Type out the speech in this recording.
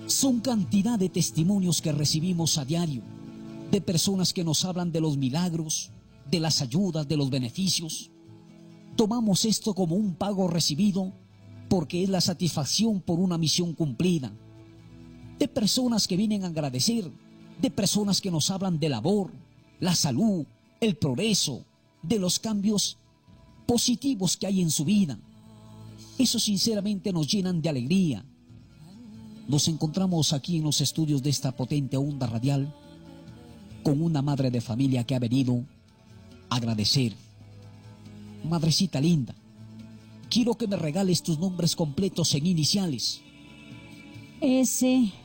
Son cantidad de testimonios que recibimos a diario, de personas que nos hablan de los milagros, de las ayudas, de los beneficios. Tomamos esto como un pago recibido porque es la satisfacción por una misión cumplida. De personas que vienen a agradecer, de personas que nos hablan del amor, la salud, el progreso, de los cambios positivos que hay en su vida. Eso sinceramente nos llenan de alegría. Nos encontramos aquí en los estudios de esta potente onda radial con una madre de familia que ha venido a agradecer. Madrecita linda, quiero que me regales tus nombres completos en iniciales. S,